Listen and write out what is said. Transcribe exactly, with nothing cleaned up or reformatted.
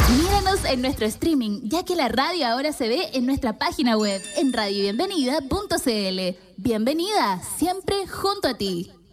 Míranos en nuestro streaming, ya que la radio ahora se ve en nuestra página web, en radio bienvenida punto c l. Bienvenida, siempre junto a ti.